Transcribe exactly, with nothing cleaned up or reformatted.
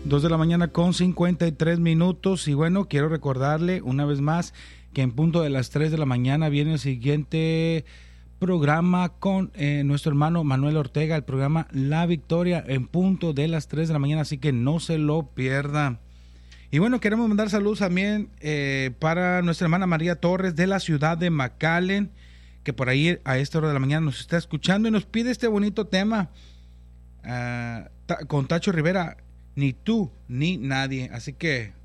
dos de la mañana con cincuenta y tres minutos. Y bueno, quiero recordarle una vez más que en punto de las tres de la mañana viene el siguiente programa con eh, nuestro hermano Manuel Ortega, el programa La Victoria, en punto de las tres de la mañana, así que no se lo pierda. Y bueno, queremos mandar saludos también eh, para nuestra hermana María Torres de la ciudad de McAllen, que por ahí a esta hora de la mañana nos está escuchando y nos pide este bonito tema uh, ta- con Tacho Rivera, Ni tú ni nadie. Así que